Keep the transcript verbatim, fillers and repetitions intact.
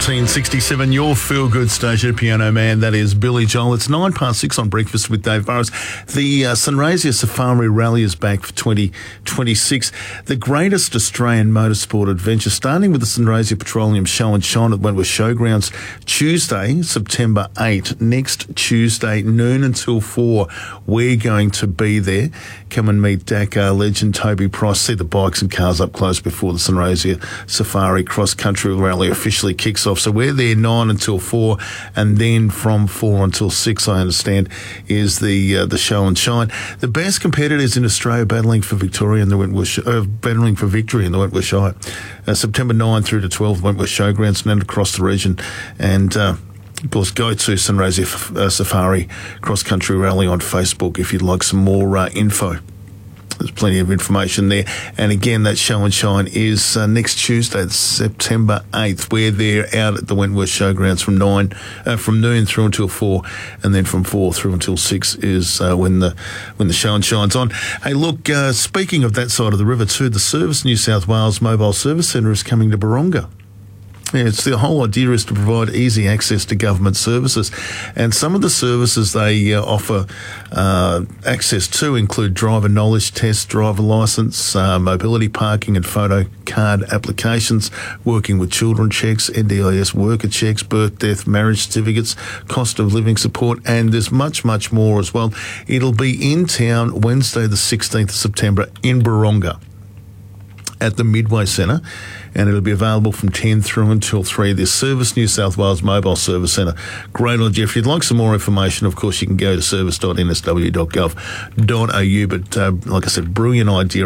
nineteen sixty-seven, your feel-good station, Piano Man. That is Billy Joel. It's nine past six on Breakfast with Dave Burrows. The uh, Sunraysia Safari Rally is back for twenty twenty-six. The greatest Australian motorsport adventure, starting with the Sunraysia Petroleum Show and Shine at Wentworth Showgrounds, Tuesday, September eighth. Next Tuesday, noon until four. We're going to be there. Come and meet Dakar legend Toby Price. See the bikes and cars up close before the Sunraysia Safari Cross Country Rally officially kicks off. So we're there nine until four, and then from four until six, I understand, is the uh, the show and shine. The best competitors in Australia battling for Victoria in the Wentworth, uh, battling for victory in the Wentworth Shire. Uh, September ninth through to twelfth, Wentworth Showgrounds, and then across the region. And uh, of course, go to Sunraysia uh, Safari Cross Country Rally on Facebook if you'd like some more uh, info. There's plenty of information there. And again, that show and shine is uh, next Tuesday, September eighth. We're there out at the Wentworth Showgrounds from nine, uh, from noon through until four, and then from four through until six is uh, when the when the show and shine's on. Hey, look, uh, speaking of that side of the river too, the Service New South Wales Mobile Service Centre is coming to Baronga. Yeah, it's the whole idea is to provide easy access to government services, and some of the services they uh, offer uh, access to include driver knowledge tests, driver licence, uh, mobility parking and photo card applications, working with children checks, N D I S worker checks, birth, death, marriage certificates, cost of living support, and there's much, much more as well. It'll be in town Wednesday the sixteenth of September in Baronga at the Midway Centre, and it'll be available from ten through until three. This Service New South Wales Mobile Service Centre. Great idea. If you'd like some more information, of course, you can go to service dot n s w dot gov dot a u. But uh, like I said, brilliant idea.